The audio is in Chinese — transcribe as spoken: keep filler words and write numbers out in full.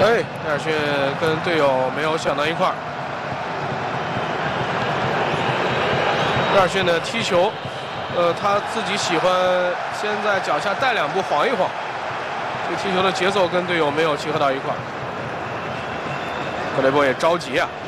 哎，戴尔逊跟队友没有想到一块儿。戴尔逊的踢球，呃，他自己喜欢先在脚下带两步晃一晃，这踢球的节奏跟队友没有契合到一块儿。克雷波也着急啊。